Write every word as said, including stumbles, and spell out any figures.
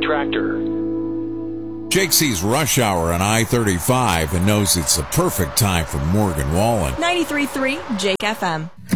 Tractor. Jake sees rush hour on I thirty-five and knows it's the perfect time for Morgan Wallen. ninety-three point three Jake F M.